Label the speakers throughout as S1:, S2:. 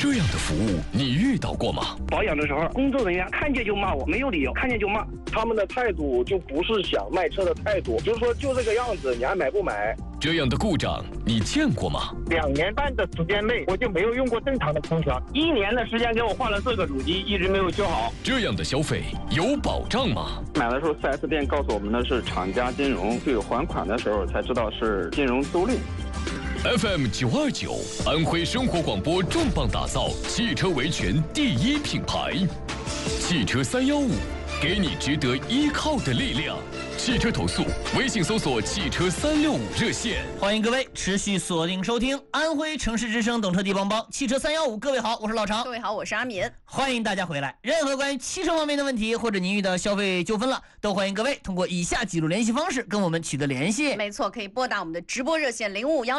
S1: 这样的服务你遇到过吗？
S2: 保养的时候，工作人员看见就骂我，没有理由，看见就骂。
S3: 他们的态度就不是想卖车的态度，就是说就这个样子，你还买不买？
S1: 这样的故障你见过吗
S4: ？2年半的时间内，我就没有用过正常的空调。
S2: 1年的时间给我换了4个主机，一直没有修好。
S1: 这样的消费有保障吗？
S5: 买的时候 4S 店告诉我们的是厂家金融，对还款的时候才知道是金融租赁。
S1: FM 929，安徽生活广播重磅打造汽车维权第1品牌，汽车315，给你值得依靠的力量。汽车投诉，微信搜索汽车365热线。
S6: 欢迎各位持续锁定收听安徽城市之声懂车帝帮帮汽车315。各位好，我是老常。
S7: 各位好，我是阿敏。
S6: 欢迎大家回来。任何关于汽车方面的问题，或者您遇到消费纠纷了，都欢迎各位通过以下几路联系方式跟我们取得联系。
S7: 没错，可以拨打我们的直播热线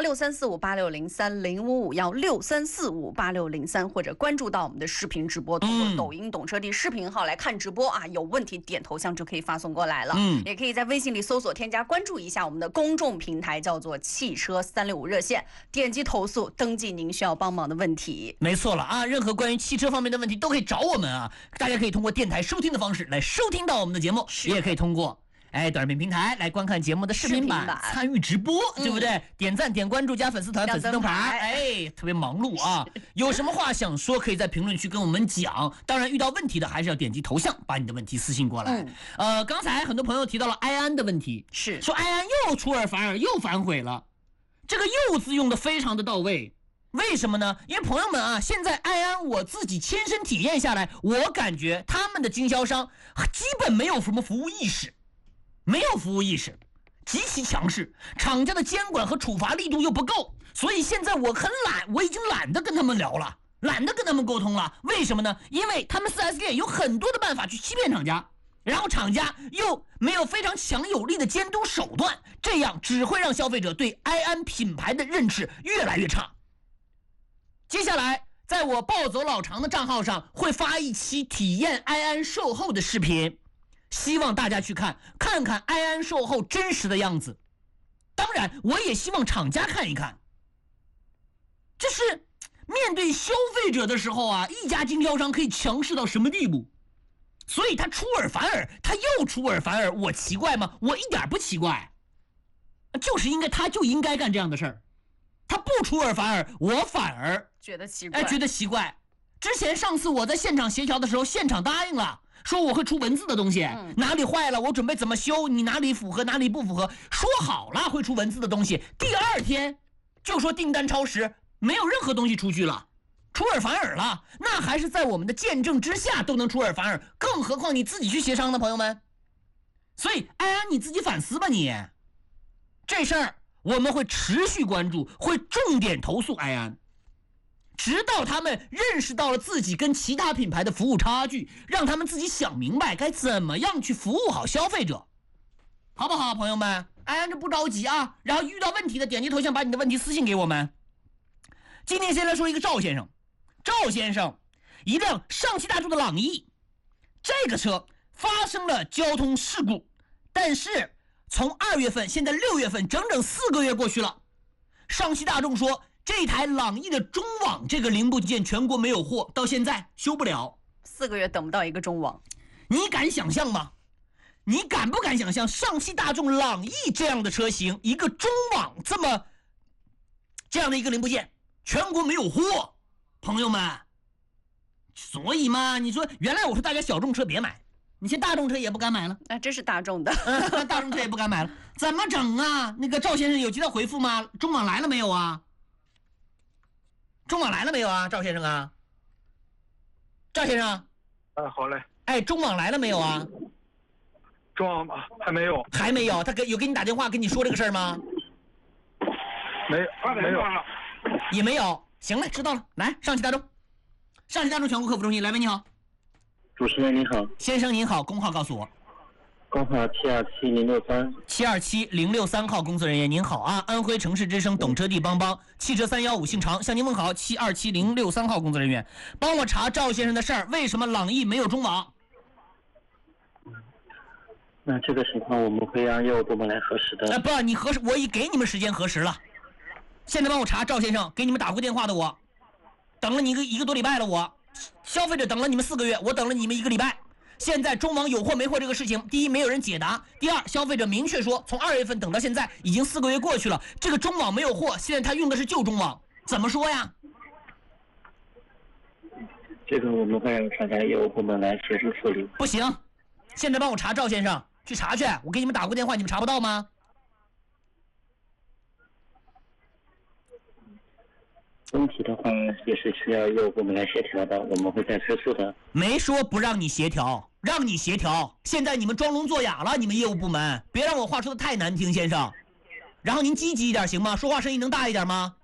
S7: 055163458603055163458603，或者关注到我们的视频直播，通过抖音懂车帝视频号来看直播啊。有问题点头像就可以发送过来了。也可以在微信里搜索添加关注一下我们的公众平台，叫做汽车365热线，点击投诉，登记您需要帮忙的问题。
S6: 没错了啊，任何关于汽车方面的问题都可以找我们啊。大家可以通过电台收听的方式来收听到我们的节目，也可以通过短视频平台来观看节目的视频版，参与直播，对不对？点赞、点关注、加粉丝团、粉丝灯牌，特别忙碌啊！有什么话想说，可以在评论区跟我们讲。当然，遇到问题的还是要点击头像，把你的问题私信过来。刚才很多朋友提到了埃安的问题，
S7: 是
S6: 说埃安又出尔反尔，又反悔了。这个“又”字用的非常的到位。为什么呢？因为朋友们啊，现在埃安我自己亲身体验下来，我感觉他们的经销商基本没有什么服务意识。没有服务意识，极其强势，厂家的监管和处罚力度又不够，所以现在我很懒，我已经懒得跟他们聊了，懒得跟他们沟通了。为什么呢？因为他们 4S 店有很多的办法去欺骗厂家，然后厂家又没有非常强有力的监督手段，这样只会让消费者对埃安品牌的认识越来越差。接下来在我暴走老常的账号上会发一期体验埃安售后的视频，希望大家去看看埃安售后真实的样子。当然我也希望厂家看一看，这是面对消费者的时候啊，一家经销商可以强势到什么地步。所以他出尔反尔，他又出尔反尔，我奇怪吗？我一点不奇怪，就是他就应该干这样的事儿。他不出尔反尔，我反而
S7: 觉得奇怪。
S6: 上次我在现场协调的时候，现场答应了，说我会出文字的东西，哪里坏了我准备怎么修，你哪里符合哪里不符合，说好了会出文字的东西。第2天就说订单超时，没有任何东西出去了，出尔反尔了。那还是在我们的见证之下都能出尔反尔，更何况你自己去协商的朋友们。所以埃安你自己反思吧，你这事儿我们会持续关注，会重点投诉埃安，直到他们认识到了自己跟其他品牌的服务差距，让他们自己想明白该怎么样去服务好消费者，好不好，朋友们？埃安这不着急啊，然后遇到问题的点击头像，把你的问题私信给我们。今天先来说一个赵先生，一辆上汽大众的朗逸，这个车发生了交通事故，但是从2月份现在6月份，整整4个月过去了，上汽大众说这台朗逸的中网这个零部件全国没有货，到现在修不了
S7: ，4个月等不到一个中网。
S6: 你敢想象吗？你敢不敢想象上汽大众朗逸这样的车型，一个中网这样的一个零部件全国没有货，朋友们。所以嘛，你说原来我说大家小众车别买，你现在大众车也不敢买了，
S7: 这是大众的
S6: 大众车也不敢买了，怎么整啊？那个赵先生有接到回复吗？中网来了没有啊？中网来了没有啊？赵先生啊，赵先生，
S3: 好嘞。
S6: 中网来了没有啊？
S3: 中网还没有，
S6: 他有给你打电话跟你说这个事儿吗？
S3: 没有，
S6: 也没有。行了，知道了。来，上汽大众全国客服中心，来，喂，你好。
S8: 主持人您好。
S6: 先生您好，工号告诉我。
S8: 工号727063。
S6: 727063号工作人员您好啊，安徽城市之声懂车帝帮帮汽车315姓常向您问好。727063号工作人员，帮我查赵先生的事儿，为什么朗逸没有中网？
S8: 那这个情况我们会让业务部门来核实的。
S6: 不，你核实，我已给你们时间核实了。现在帮我查赵先生，给你们打过电话的我， 等了你一个多礼拜了，我消费者等了你们4个月，我等了你们1个礼拜。现在中网有货没货这个事情，第一没有人解答，第二消费者明确说，从2月份等到现在已经4个月过去了，这个中网没有货，现在他用的是旧中网，怎么说呀？
S8: 这个我们会让厂家业务部门来协助处理。
S6: 不行，现在帮我查赵先生，去查去，我给你们打过电话，你们查不到吗？
S8: 问题的话也是需要业务部门来协调的，我们会再催促的。
S6: 没说不让你协调，让你协调。现在你们装聋作哑了，你们业务部门，别让我话说的太难听，先生。然后您积极一点行吗？说话声音能大一点吗？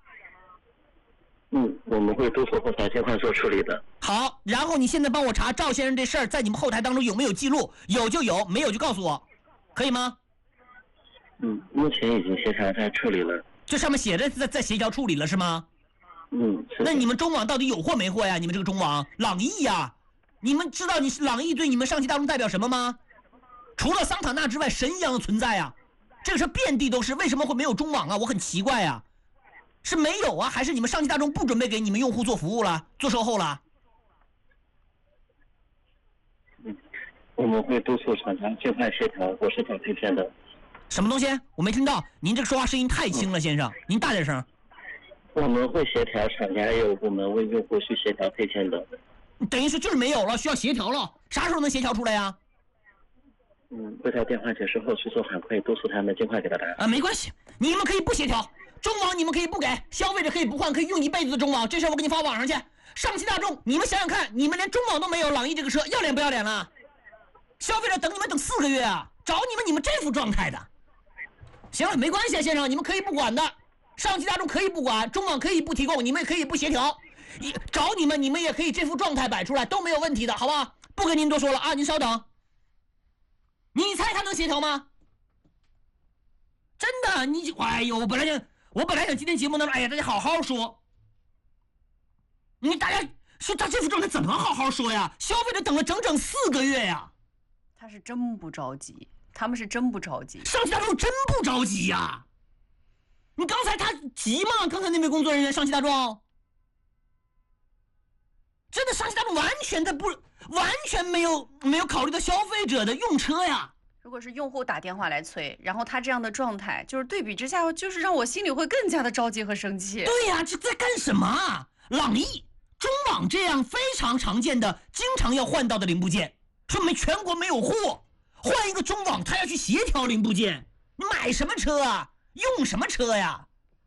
S8: 我们会督促后台尽快做处理的。
S6: 好，然后你现在帮我查赵先生这事儿在你们后台当中有没有记录，有就有，没有就告诉我，可以吗？
S8: 目前已经协调在处理了。
S6: 这上面写着在协调处理了是吗？那你们中网到底有货没货呀？你们这个中网朗逸呀，你们知道你朗逸对你们上汽大众代表什么吗？除了桑塔纳之外，神一样的存在啊！这个是遍地都是，为什么会没有中网啊？我很奇怪啊，是没有啊，还是你们上汽大众不准备给你们用户做服务了，做售后了？
S8: 我们会督促厂家尽快协调或是找配件的。
S6: 什么东西？我没听到，您这个说话声音太轻了，先生，您大点声。
S8: 我们会协调厂家业务部门为用户去协调配件的。
S6: 等于是就是没有了，需要协调了，啥时候能协调出来呀？
S8: 会在电话结束后去做反馈，督促他们尽快给他答案。
S6: 没关系，你们可以不协调，中网你们可以不给，消费者可以不换，可以用一辈子的中网，这事我给你发网上去。上汽大众，你们想想看，你们连中网都没有，朗逸这个车要脸不要脸了？消费者等你们等4个月啊，找你们这副状态的。行了，没关系啊，先生，你们可以不管的。上汽大众可以不管，中网可以不提供，你们也可以不协调，找你们也可以这副状态摆出来，都没有问题的，好不好？不跟您多说了啊，您稍等。你猜他能协调吗？真的，哎呦，我本来想今天节目当中，哎呀，大家好好说。大家说他这副状态怎么好好说呀？消费者等了整整4个月呀。
S7: 他是真不着急，他们是真不着急。
S6: 上汽大众真不着急呀。你刚才他急吗？刚才那位工作人员，上汽大众，真的上汽大众完全没有考虑到消费者的用车呀。
S7: 如果是用户打电话来催，然后他这样的状态，就是对比之下，就是让我心里会更加的着急和生气。
S6: 对呀，这在干什么啊？朗逸、中网这样非常常见的、经常要换到的零部件，说明全国没有货，换一个中网，他要去协调零部件，你买什么车啊？用什么车呀？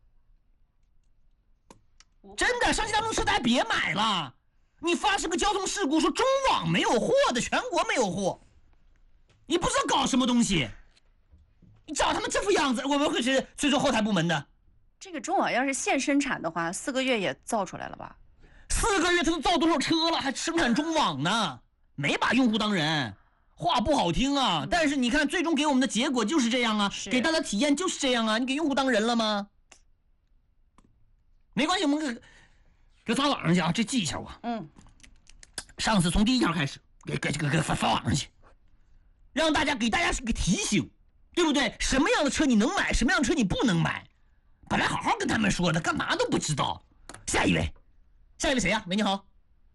S6: 真的，上汽大众车大家别买了。你发生个交通事故，说中网没有货的，全国没有货，你不知道搞什么东西。你找他们这副样子，我们会是催促后台部门的。
S7: 这个中网要是现生产的话，4个月也造出来了吧
S6: ？4个月他都造多少车了，还生产中网呢？没把用户当人。话不好听啊，但是你看最终给我们的结果就是这样啊，给大家体验就是这样啊，你给用户当人了吗？没关系，我们给发网上去啊，这记一下我。上次从第1条开始给发网上去，让给大家是个提醒，对不对？什么样的车你能买，什么样的车你不能买，本来好好跟他们说的，干嘛都不知道。下一位谁呀？喂，你好。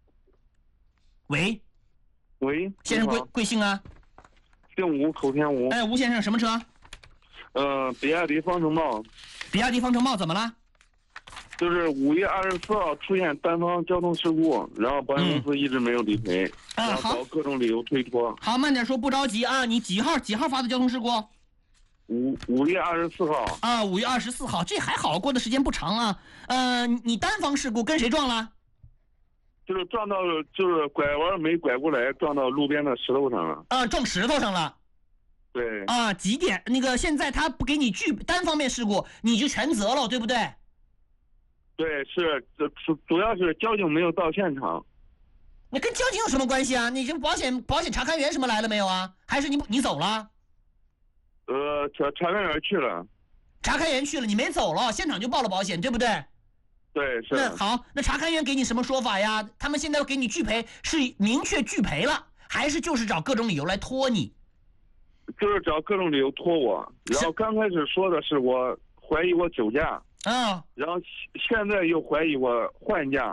S6: 喂，先生贵姓啊？
S3: 姓吴，口天吴。
S6: 吴先生，什么车？
S3: 比亚迪方程豹。
S6: 比亚迪方程豹怎么了？
S3: 就是5月24号出现单方交通事故，然后保险公司一直没有理赔，然后找各种理由推脱。
S6: 好，慢点说，不着急啊。你几号发的交通事故
S3: ？5月24号。
S6: 啊，5月24号，这还好，过的时间不长啊。你单方事故跟谁撞了？
S3: 就是撞到，就是拐弯没拐过来，撞到路边的石头上了。
S6: 撞石头上了。
S3: 对。
S6: 几点？现在他不给你单方面事故，你就全责了，对不对？
S3: 对，是主要是交警没有到现场。
S6: 那跟交警有什么关系啊？你这保险查勘员什么来了没有啊？还是你走了？
S3: 查勘员去了。
S6: 查勘员去了，你没走了，现场就报了保险，对不对？
S3: 对，是。
S6: 那好，那查勘员给你什么说法呀？他们现在给你拒赔，是明确拒赔了，还是就是找各种理由来拖你？
S3: 就是找各种理由拖我。然后刚开始说的是我怀疑我酒驾。然后现在又怀疑我换驾。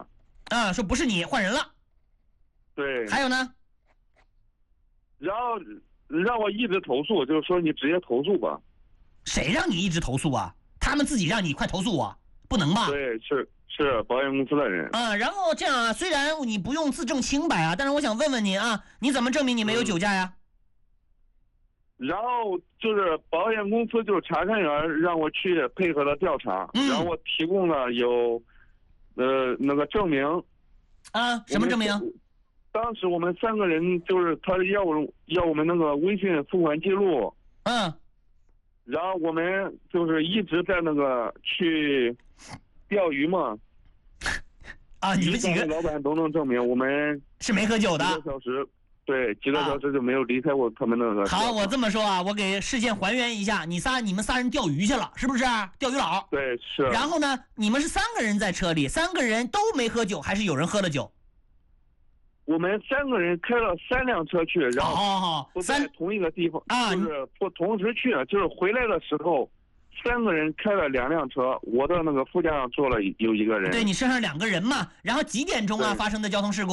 S6: 啊，说不是你换人了。
S3: 对。
S6: 还有呢？
S3: 然后让我一直投诉，就是说你直接投诉吧。
S6: 谁让你一直投诉啊？他们自己让你快投诉我，不能吧？
S3: 对，是保险公司的人。
S6: 然后这样啊，虽然你不用自证清白啊，但是我想问问你啊，你怎么证明你没有酒驾呀？
S3: 然后就是保险公司就是查看员让我去配合的调查，然后我提供了有那个证明。
S6: 啊，什么证明？
S3: 当时我们3个人就是他要我们那个微信付款记录。然后我们就是一直在那个去钓鱼嘛。
S6: 你们几个
S3: 老板都能证明我们
S6: 是没喝酒的。
S3: 几个小时，对，几个小时就没有离开过他们那个。
S6: 好，我这么说啊，我给事件还原一下，你们仨人钓鱼去了，是不是？钓鱼佬。
S3: 对，是。
S6: 然后呢，你们是3个人在车里，3个人都没喝酒，还是有人喝了酒？
S3: 我们3个人开了3辆车去，然后不在同一个地方，就是不同时去，就是回来的时候，3个人开了2辆车，我的那个副驾上坐了有1个人。
S6: 对，你身上2个人嘛。然后几点钟啊发生的交通事故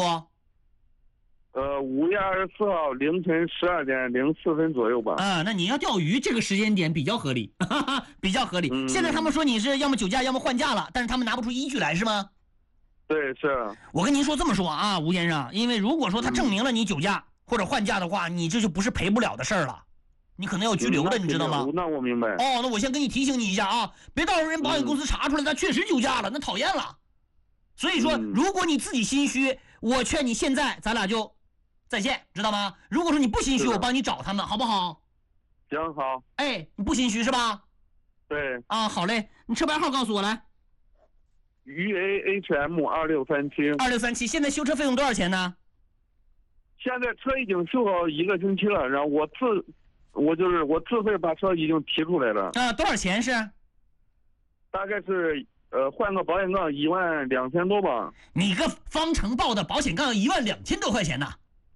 S3: ？5月24号凌晨12点04分左右吧。
S6: 那你要钓鱼，这个时间点比较合理，比较合理。现在他们说你是要么酒驾，要么换驾了，但是他们拿不出依据来，是吗？
S3: 对，是。
S6: 我跟您说这么说啊，吴先生，因为如果说他证明了你酒驾或者换驾的话，你这就不是赔不了的事儿了，你可能要拘留的，你知道吗？
S3: 那我明白。
S6: 那我先跟你提醒你一下啊，别到时候人保险公司查出来他确实酒驾了，那讨厌了。所以说，如果你自己心虚，我劝你现在咱俩就在线，知道吗？如果说你不心虚，我帮你找他们，好不好？
S3: 行，好。
S6: 你不心虚是吧？
S3: 对。
S6: 好嘞，你车牌号告诉我来。
S3: UAHM2637，
S6: 现在修车费用多少钱呢？
S3: 现在车已经修好1个星期了，然后我自费把车已经提出来了。
S6: 多少钱是？
S3: 大概是换个保险杠12000多吧。
S6: 你个方程报的保险杠12000多块钱呢？